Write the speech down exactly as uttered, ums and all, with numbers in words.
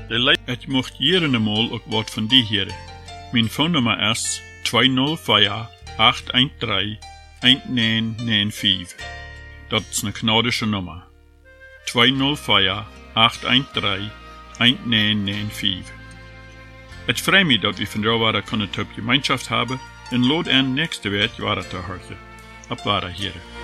De lei, het mocht jeren eenmaal ook wat van die heren. Mijn phonenummer is twee nul vier acht een drie een negen negen vijf. Dat is een knodische nummer. twee nul vier acht een drie een negen negen vijf. Het freut mich, dat we vandaag kunnen op gemeenschap hebben en lood aan nächste week jaren te horen. Op waren heren.